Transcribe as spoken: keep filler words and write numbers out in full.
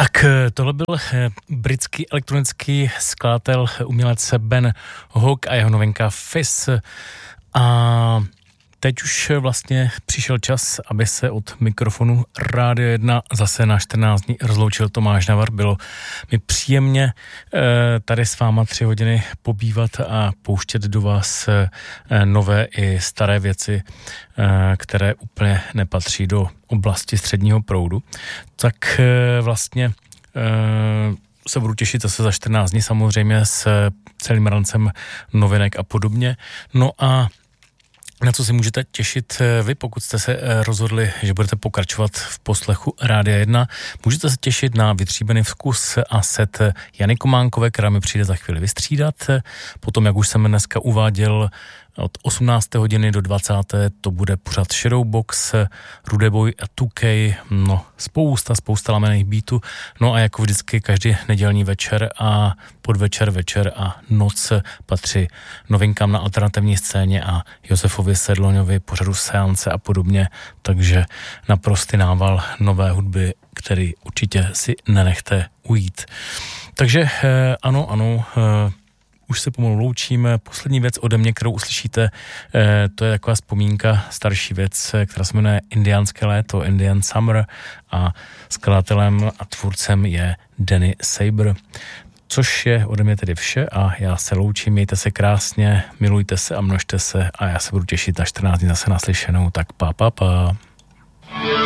Tak tohle byl britský elektronický skladatel, umělec Ben Hook a jeho novinka Fizz. A teď už vlastně přišel čas, aby se od mikrofonu Rádio jedna zase na čtrnáct dní rozloučil Tomáš Navar. Bylo mi příjemně tady s váma tři hodiny pobývat a pouštět do vás nové i staré věci, které úplně nepatří do oblasti středního proudu. Tak vlastně se budu těšit zase za čtrnáct dní samozřejmě s celým rancem novinek a podobně. No a na co si můžete těšit vy, pokud jste se rozhodli, že budete pokračovat v poslechu Rádia jedna. Můžete se těšit na vytříbený vkus a set Jany Kománkové, která mi přijde za chvíli vystřídat. Potom, jak už jsem dneska uváděl, od osmnácté hodiny do dvacáté to bude pořád Shadowbox, Rude Boy a two K, no spousta, spousta lamených beatů. No a jako vždycky každý nedělní večer a podvečer, večer a noc patří novinkám na alternativní scéně a Josefovi Sedloňovi, pořadu Seance a podobně, takže naprostý nával nové hudby, který určitě si nenechte ujít. Takže ano, ano, už se pomalu loučíme. Poslední věc ode mě, kterou uslyšíte, eh, to je taková vzpomínka, starší věc, která se jmenuje Indiánské léto, Indian Summer, a skladatelem a tvůrcem je Danny Saber. Což je ode mě tedy vše a já se loučím, mějte se krásně, milujte se a množte se a já se budu těšit na čtrnáct dní zase naslyšenou, tak pa, pa, pa.